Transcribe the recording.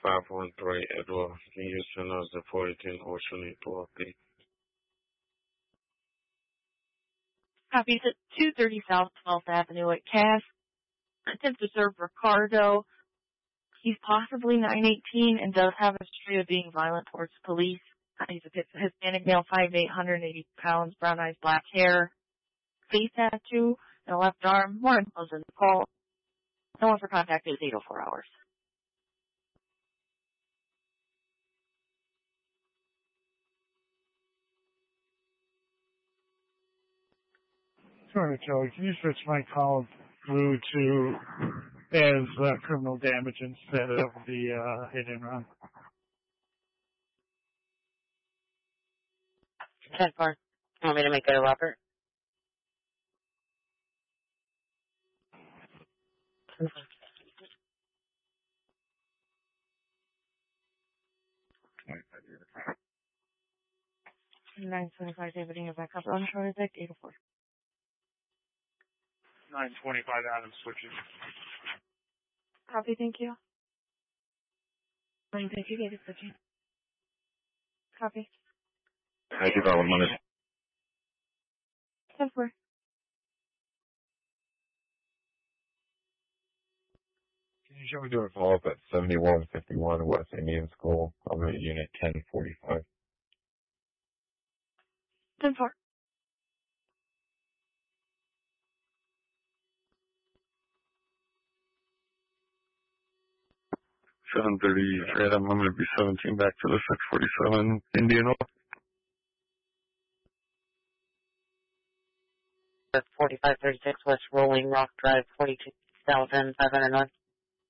513 Edward. Can you send us the 418 Ocean 812, please? Copies at 230 South 12th Avenue at Cass. Attempt to serve Ricardo. He's possibly 918 and does have a history of being violent towards police. He's a Hispanic male, 5'8", 180 pounds, brown eyes, black hair, face tattoo, and a left arm. More info in the call. No one for contact is 804 hours. Sorry, Joey, can you switch my call through to as criminal damage instead of the hit and run? 10-4. Want me to make it a Robert? Mm-hmm. 925 David Inga back up on Charlie Vic, 804. 925 Adams switching. Copy, thank you. 950 David switching. Copy. Thank you, Robert Money. 10-4. Can you show me doing a follow-up at 7151 West Indian School? I'm at Unit 1045. 10-4. I'm going to be 17 back to the 647 Indian Oak. That's 4536 West Rolling Rock Drive, 42,500 North.